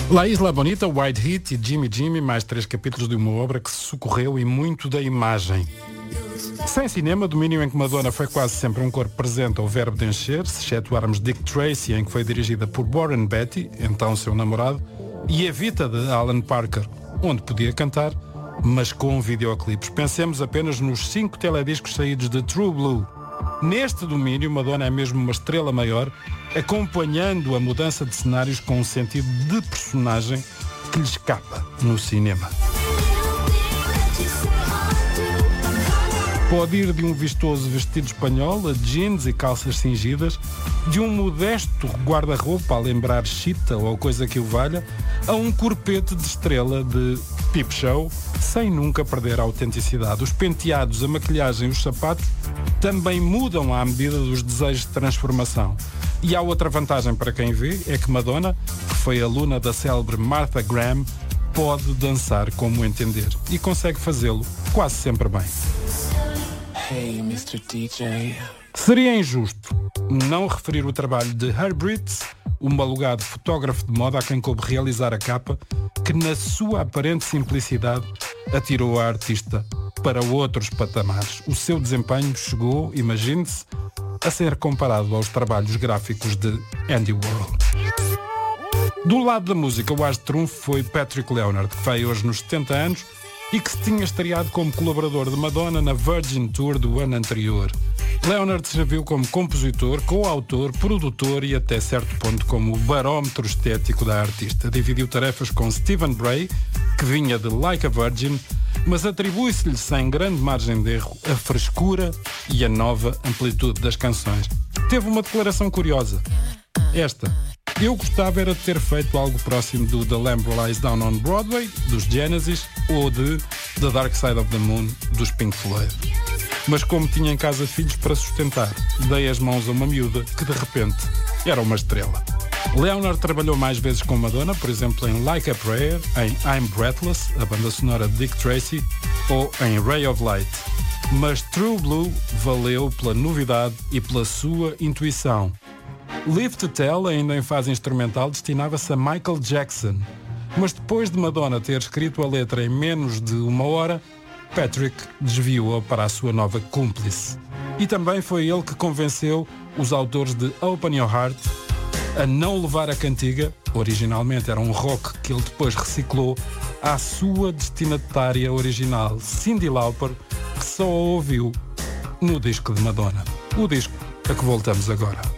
La Isla Bonita, White Heat e Jimmy Jimmy, mais 3 capítulos de uma obra que se socorreu e muito da imagem. Sem cinema, domínio em que Madonna foi quase sempre um corpo presente ao verbo de encher-se, excetuarmos Dick Tracy, em que foi dirigida por Warren Beatty, então seu namorado, e Evita, de Alan Parker, onde podia cantar, mas com videoclipes. Pensemos apenas nos 5 telediscos saídos de True Blue. Neste domínio, Madonna é mesmo uma estrela maior, acompanhando a mudança de cenários com um sentido de personagem que lhe escapa no cinema. Pode ir de um vistoso vestido espanhol a jeans e calças cingidas, de um modesto guarda-roupa a lembrar Chita ou coisa que o valha, a um corpete de estrela de Peep Show, sem nunca perder a autenticidade. Os penteados, a maquilhagem e os sapatos também mudam à medida dos desejos de transformação. E há outra vantagem para quem vê, é que Madonna, que foi aluna da célebre Martha Graham, pode dançar como entender e consegue fazê-lo quase sempre bem. Hey, Mr. DJ. Seria injusto não referir o trabalho de Herb Ritts, o malugado fotógrafo de moda a quem coube realizar a capa, que na sua aparente simplicidade atirou a artista para outros patamares. O seu desempenho chegou, imagine-se, a ser comparado aos trabalhos gráficos de Andy Warhol. Do lado da música, o as de trunfo foi Patrick Leonard, que vai hoje nos 70 anos e que se tinha estreado como colaborador de Madonna na Virgin Tour do ano anterior. Leonard serviu como compositor, coautor, produtor e até certo ponto como o barómetro estético da artista. Dividiu tarefas com Stephen Bray, que vinha de Like a Virgin, mas atribui-se-lhe sem grande margem de erro a frescura e a nova amplitude das canções. Teve uma declaração curiosa. Esta: eu gostava era de ter feito algo próximo do The Lamb Lies Down on Broadway, dos Genesis, ou de The Dark Side of the Moon, dos Pink Floyd. Mas como tinha em casa filhos para sustentar, dei as mãos a uma miúda que de repente era uma estrela. Leonard trabalhou mais vezes com Madonna, por exemplo em Like a Prayer, em I'm Breathless, a banda sonora de Dick Tracy, ou em Ray of Light. Mas True Blue valeu pela novidade e pela sua intuição. Live to Tell, ainda em fase instrumental, destinava-se a Michael Jackson. Mas depois de Madonna ter escrito a letra em menos de uma hora, Patrick desviou-a para a sua nova cúmplice. E também foi ele que convenceu os autores de Open Your Heart a não levar a cantiga, originalmente era um rock que ele depois reciclou, à sua destinatária original, Cyndi Lauper, que só a ouviu no disco de Madonna. O disco a que voltamos agora.